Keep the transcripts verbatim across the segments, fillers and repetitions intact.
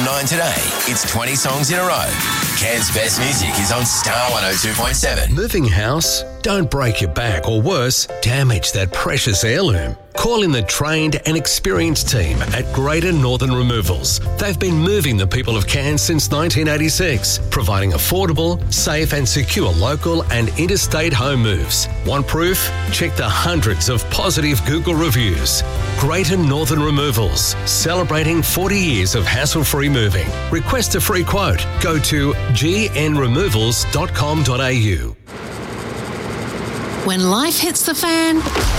from nine today. It's twenty songs in a row. Cairns' best music is on Star one oh two point seven. Moving house? Don't break your back or worse, damage that precious heirloom. Call in the trained and experienced team at Greater Northern Removals. They've been moving the people of Cairns since nineteen eighty-six, providing affordable, safe and secure local and interstate home moves. Want proof? Check the hundreds of positive Google reviews. Greater Northern Removals, celebrating forty years of hassle-free moving. Request a free quote. Go to g n removals dot com dot a u. When life hits the fan,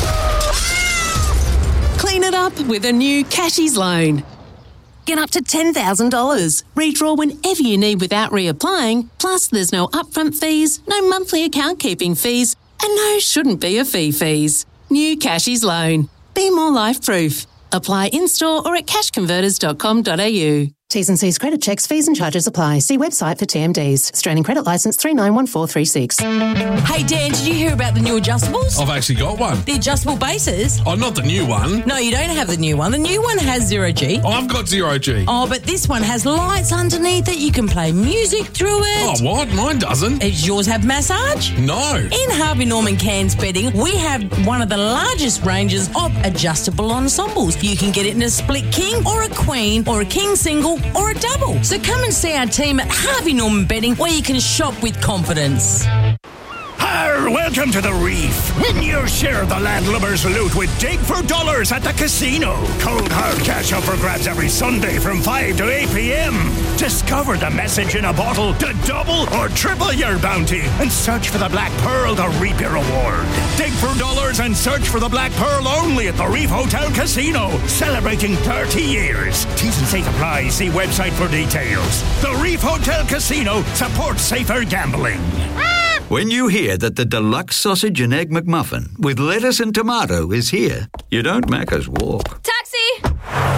clean it up with a new Cashies loan. Get up to ten thousand dollars. Redraw whenever you need without reapplying. Plus, there's no upfront fees, no monthly account keeping fees, and no shouldn't be a fee fees. New Cashies loan. Be more life-proof. Apply in-store or at cash converters dot com dot a u. T's and C's credit checks, fees and charges apply. See website for T M Ds. Australian Credit Licence three nine one four three six. Hey Dan, did you hear about the new adjustables? I've actually got one. The adjustable bases? Oh, not the new one. No, you don't have the new one. The new one has zero G. Oh, I've got zero G. Oh, but this one has lights underneath it. You can play music through it. Oh, what? Mine doesn't. Does yours have massage? No. In Harvey Norman Cairns Bedding, we have one of the largest ranges of adjustable ensembles. You can get it in a split king or a queen or a king single or a double. So come and see our team at Harvey Norman Bedding where you can shop with confidence. Arr, welcome to the Reef. Win your share of the landlubbers loot with Dig for Dollars at the casino. Cold hard cash up for grabs every Sunday from five to eight p.m. Discover the message in a bottle to double or triple your bounty and search for the Black Pearl to reap your reward. Dig for Dollars and search for the Black Pearl only at the Reef Hotel Casino. Celebrating thirty years. T's and C's apply. See website for details. The Reef Hotel Casino supports safer gambling. When you hear that the deluxe sausage and egg McMuffin with lettuce and tomato is here, you don't Macca's walk. Taxi!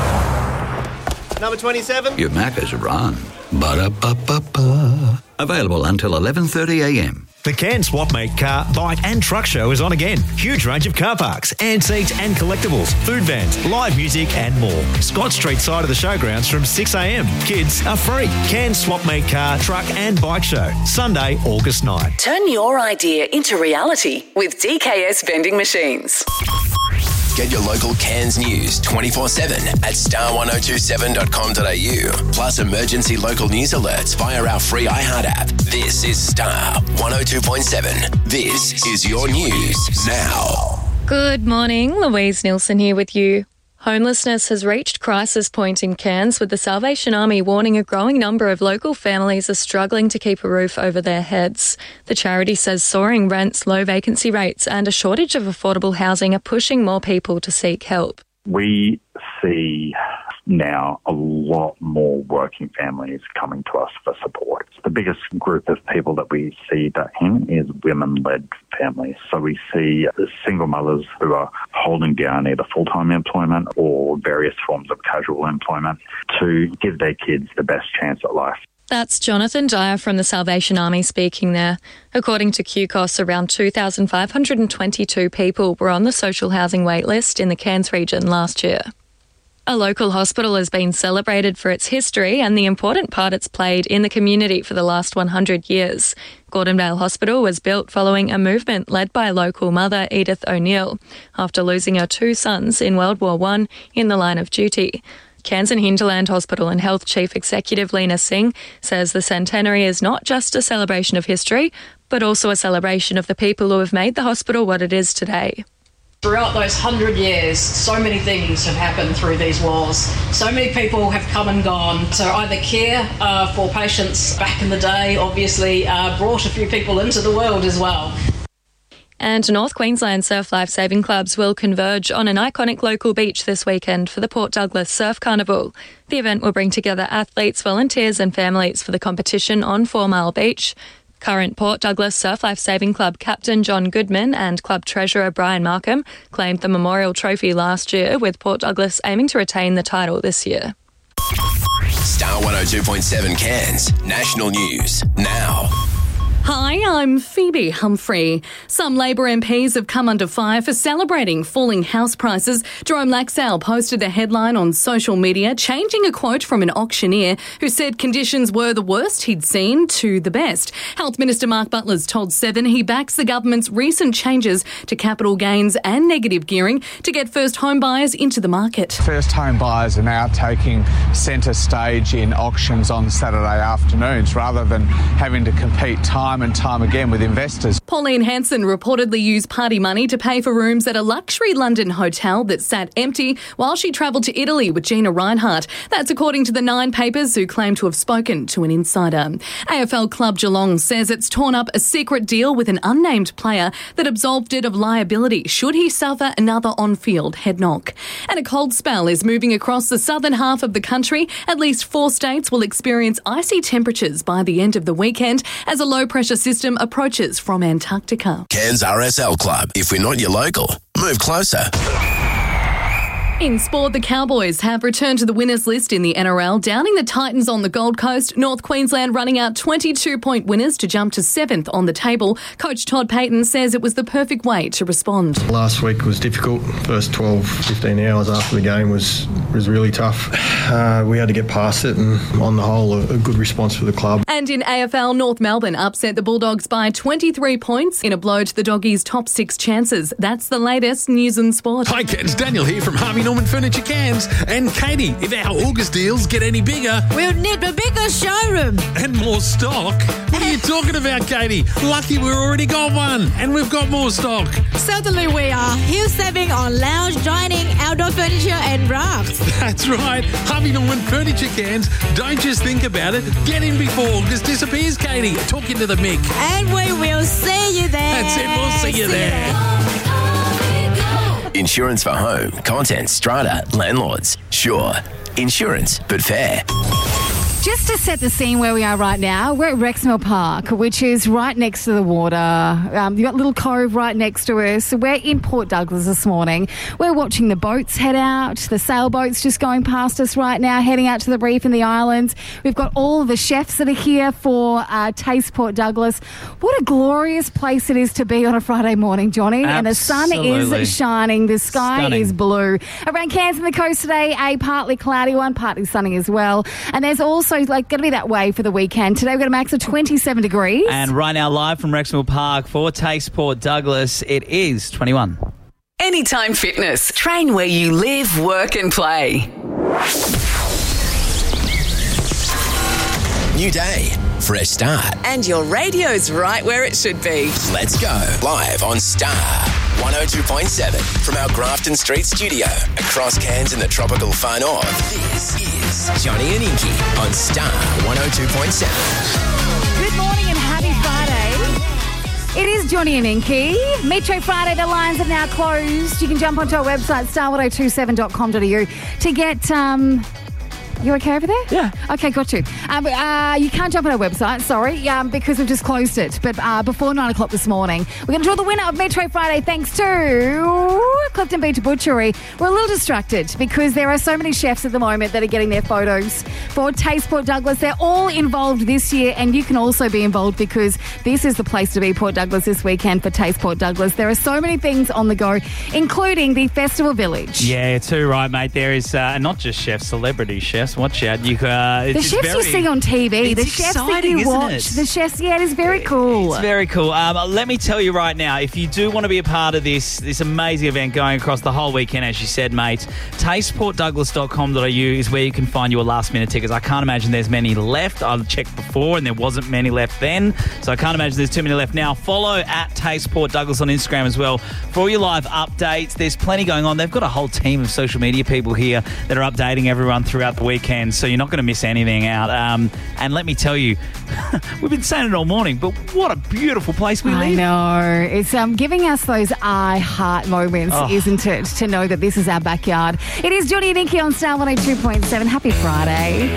Number twenty-seven. You Macca's run. Ba-da-ba-ba-ba. Available until eleven thirty a.m. The Cairns Swapmate Car, Bike and Truck Show is on again. Huge range of car parks, antiques and collectibles, food vans, live music and more. Scott Street side of the showgrounds from six a.m. Kids are free. Cairns Swapmate Car, Truck and Bike Show. Sunday, August ninth. Turn your idea into reality with D K S Vending Machines. Get your local Cairns news twenty-four seven at star one oh two seven dot com dot a u. Plus emergency local news alerts via our free iHeart app. This is Star one oh two point seven. This is your news now. Good morning, Louise Nielsen here with you. Homelessness has reached crisis point in Cairns, with the Salvation Army warning a growing number of local families are struggling to keep a roof over their heads. The charity says soaring rents, low vacancy rates and a shortage of affordable housing are pushing more people to seek help. We see now a lot more working families coming to us for support. The biggest group of people that we see that in is women-led families. So we see single mothers who are holding down either full-time employment or various forms of casual employment to give their kids the best chance at life. That's Jonathan Dyer from the Salvation Army speaking there. According to Q C O S, around two thousand five hundred twenty-two people were on the social housing wait list in the Cairns region last year. A local hospital has been celebrated for its history and the important part it's played in the community for the last one hundred years. Gordondale Hospital was built following a movement led by local mother Edith O'Neill after losing her two sons in World War One in the line of duty. Cairns and Hinterland Hospital and Health Chief Executive Lena Singh says the centenary is not just a celebration of history, but also a celebration of the people who have made the hospital what it is today. Throughout those hundred years, so many things have happened through these walls. So many people have come and gone. So either care uh, for patients back in the day, obviously, uh, brought a few people into the world as well. And North Queensland Surf Life Saving Clubs will converge on an iconic local beach this weekend for the Port Douglas Surf Carnival. The event will bring together athletes, volunteers and families for the competition on Four Mile Beach. Current Port Douglas Surf Life Saving Club captain John Goodman and club treasurer Brian Markham claimed the Memorial Trophy last year, with Port Douglas aiming to retain the title this year. Star one oh two point seven Cairns, national news now. Hi, I'm Phoebe Humphrey. Some Labor M Ps have come under fire for celebrating falling house prices. Jerome Laxale posted a headline on social media changing a quote from an auctioneer who said conditions were the worst he'd seen to the best. Health Minister Mark Butler's told Seven he backs the government's recent changes to capital gains and negative gearing to get first home buyers into the market. First home buyers are now taking centre stage in auctions on Saturday afternoons rather than having to compete time and time again with investors. Pauline Hanson reportedly used party money to pay for rooms at a luxury London hotel that sat empty while she travelled to Italy with Gina Reinhardt. That's according to the Nine papers, who claim to have spoken to an insider. A F L club Geelong says it's torn up a secret deal with an unnamed player that absolved it of liability should he suffer another on-field head knock. And a cold spell is moving across the southern half of the country. At least four states will experience icy temperatures by the end of the weekend as a low-pressure system approaches from Antarctica. Cairns R S L Club. If we're not your local, move closer. In sport, the Cowboys have returned to the winners list in the N R L, downing the Titans on the Gold Coast. North Queensland running out twenty-two point winners to jump to seventh on the table. Coach Todd Payton says it was the perfect way to respond. Last week was difficult. First twelve, fifteen hours after the game was was really tough. Uh, we had to get past it, and on the whole, a, a good response for the club. And in A F L, North Melbourne upset the Bulldogs by twenty-three points in a blow to the Doggies' top six chances. That's the latest news and sport. Hi, Cairns. Daniel here from Harvey Norman Furniture Cairns. And Katie, if our August deals get any bigger, we'll need a bigger showroom. And more stock. What are you talking about, Katie? Lucky we've already got one. And we've got more stock. Certainly we are. Huge saving on lounge, dining, outdoor furniture and rugs. That's right. Harvey Norman Furniture Cairns. Don't just think about it. Get in before August disappears, Katie. Talking to the mic. And we will see you there. That's it. We'll see you see there. You there. Insurance for home, contents, strata, landlords. Sure. Insurance, but fair. Just to set the scene where we are right now, we're at Rexmill Park, which is right next to the water. Um, you've got Little Cove right next to us. So we're in Port Douglas this morning. We're watching the boats head out, the sailboats just going past us right now, heading out to the reef and the islands. We've got all of the chefs that are here for uh, Taste Port Douglas. What a glorious place it is to be on a Friday morning, Johnny. Absolutely. And the sun is shining. The sky Stunning. is blue. Around Cairns and the coast today, a partly cloudy one, partly sunny as well. And there's also like going to be that way for the weekend. Today we've got a max of twenty-seven degrees. And right now, live from Rexmill Park for Taste Port Douglas, it is twenty-one. Anytime Fitness. Train where you live, work and play. New day, fresh start. And your radio's right where it should be. Let's go. Live on Star one oh two point seven from our Grafton Street studio across Cairns in the tropical far north. This is Johnny and Inky on Star one oh two point seven. Good morning and happy Friday. It is Johnny and Inky. Metro Friday, the lines are now closed. You can jump onto our website, star one oh two seven dot com dot a u to get... Um, You okay over there? Yeah. Okay, got you. Um, uh, you can't jump on our website, sorry, um, because we've just closed it. But uh, before nine o'clock this morning, we're going to draw the winner of Metro Friday thanks to Clifton Beach Butchery. We're a little distracted because there are so many chefs at the moment that are getting their photos for Taste Port Douglas. They're all involved this year, and you can also be involved because this is the place to be, Port Douglas, this weekend for Taste Port Douglas. There are so many things on the go, including the Festival Village. Yeah, too right, mate. There is uh, not just chefs, celebrity chefs. Watch out. You, uh, the it's chefs very, you see on T V, the chefs that you watch, the chefs, yeah, it is very cool. It's very cool. Um, let me tell you right now, if you do want to be a part of this this amazing event going across the whole weekend, as you said, mate, taste port douglas dot com dot a u is where you can find your last-minute tickets. I can't imagine there's many left. I've checked before and there wasn't many left then, so I can't imagine there's too many left now. Follow at Taste Port Douglas on Instagram as well for all your live updates. There's plenty going on. They've got a whole team of social media people here that are updating everyone throughout the weekend, so you're not going to miss anything out. Um, and let me tell you, we've been saying it all morning, but what a beautiful place we live. I know. It's um, giving us those I heart moments, oh. isn't it, to know that this is our backyard. It is Johnny and Inky on Star one oh two point seven. Happy Friday.